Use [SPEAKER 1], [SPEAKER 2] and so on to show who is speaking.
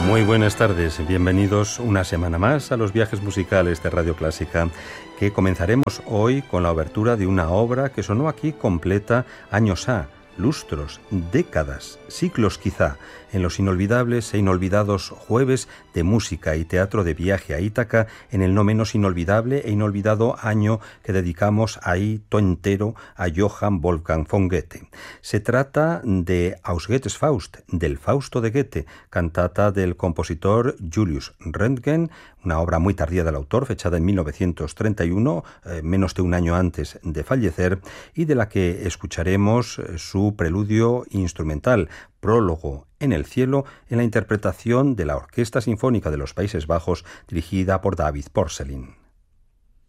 [SPEAKER 1] Muy buenas tardes, bienvenidos una semana más a los viajes musicales de Radio Clásica, que comenzaremos hoy con la obertura de una obra que sonó aquí completa años ha, lustros, décadas, siglos quizá, en los inolvidables e inolvidados jueves de música y teatro de viaje a Ítaca, en el no menos inolvidable e inolvidado año que dedicamos ahí todo entero a Johann Wolfgang von Goethe. Se trata de Aus Goethes Faust, del Fausto de Goethe, cantata del compositor Julius Röntgen, una obra muy tardía del autor, fechada en 1931, menos de un año antes de fallecer, y de la que escucharemos su preludio instrumental, prólogo en el cielo, en la interpretación de la Orquesta Sinfónica de los Países Bajos, dirigida por David Porcellin.